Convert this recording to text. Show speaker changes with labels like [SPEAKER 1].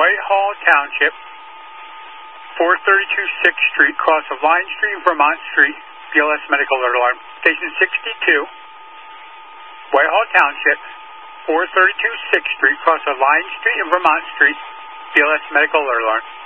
[SPEAKER 1] Whitehall Township, 432 6th Street, cross of Line Street and Vermont Street, BLS Medical Alert Alarm. Station 62, Whitehall Township, 432 6th Street, cross of Line Street and Vermont Street, BLS Medical Alert Alarm.